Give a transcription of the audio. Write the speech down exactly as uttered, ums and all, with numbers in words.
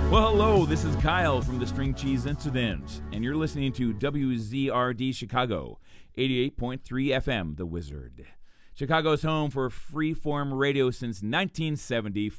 Well, hello, this is Kyle from the String Cheese Incident, and you're listening to W Z R D Chicago, eighty-eight point three F M, The Wizard. Chicago's home for freeform radio since nineteen seventy.